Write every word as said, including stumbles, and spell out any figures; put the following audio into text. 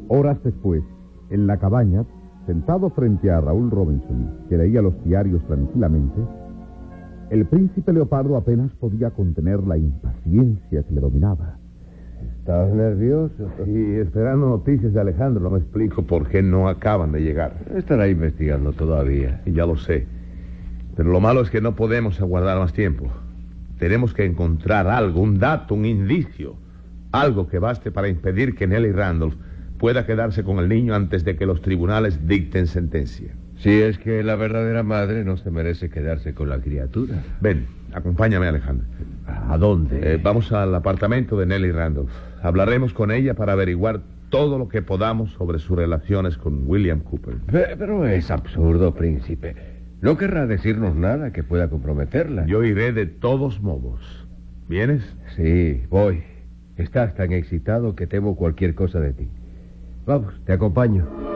Horas después, en la cabaña, sentado frente a Raúl Robinson, que leía los diarios tranquilamente, el príncipe Leopardo apenas podía contener la impaciencia que le dominaba. ¿Estabas nervioso? Sí, esperando noticias de Alejandro. No me explico por qué no acaban de llegar. Estará investigando todavía. Y ya lo sé. Pero lo malo es que no podemos aguardar más tiempo. Tenemos que encontrar algo, un dato, un indicio. Algo que baste para impedir que Nellie Randolph pueda quedarse con el niño antes de que los tribunales dicten sentencia. Si es que la verdadera madre no se merece quedarse con la criatura. Ven, acompáñame, Alejandro. ¿A dónde? Eh, vamos al apartamento de Nellie Randolph. Hablaremos con ella para averiguar todo lo que podamos sobre sus relaciones con William Cooper. Pero es absurdo, príncipe. No querrá decirnos nada que pueda comprometerla. Yo iré de todos modos. ¿Vienes? Sí, voy. Estás tan excitado que temo cualquier cosa de ti. Vamos, te acompaño.